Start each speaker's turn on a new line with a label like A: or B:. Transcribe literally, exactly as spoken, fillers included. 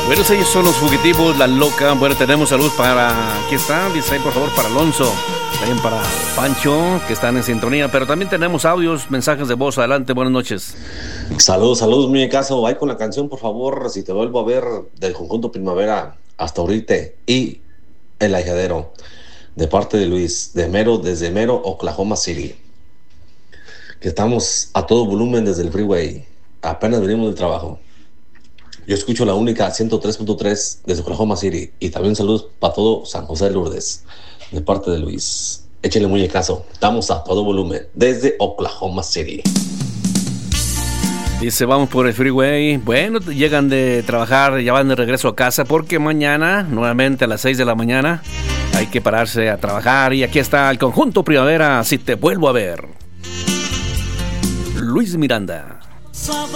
A: Bueno, ellos son los fugitivos, La Loca. Bueno, tenemos salud para... Aquí está, dice ahí por favor para Alonso. También para Pancho, que están en sintonía. Pero también tenemos audios, mensajes de voz. Adelante, buenas noches.
B: Saludos, saludos, mi caso. Vai con la canción, por favor. Si te vuelvo a ver, del conjunto Primavera, Hasta ahorita y El Ahiadero, de parte de Luis, de Mero, desde Mero, Oklahoma City. Que estamos a todo volumen desde el freeway. Apenas venimos del trabajo. Yo escucho la única ciento tres punto tres desde Oklahoma City. Y también saludos para todo San José de Lourdes, de parte de Luis. Échenle muy el caso. Estamos a todo volumen desde Oklahoma City.
A: Dice, vamos por el freeway. Bueno, llegan de trabajar, ya van de regreso a casa, porque mañana, nuevamente a las seis de la mañana, hay que pararse a trabajar. Y aquí está el conjunto Primavera, Si te vuelvo a ver. Luis Miranda.